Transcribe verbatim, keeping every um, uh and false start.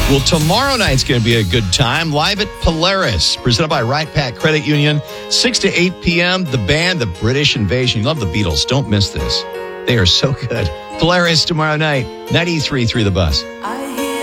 Well, tomorrow night's going to be a good time. Live at Polaris, presented by Right Pack Credit Union, six to eight p.m. The band, The British Invasion. You love the Beatles. Don't miss this. They are so good. Polaris tomorrow night, ninety-three point three The Bus. I